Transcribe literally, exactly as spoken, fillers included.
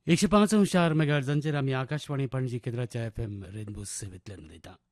एकशे पांच अंश चार मेगाहर्जांचेर आमी आकाशवाणी पणजी केंद्राच्या एफ एम रेनबो सेवेंतल्यान उलयता.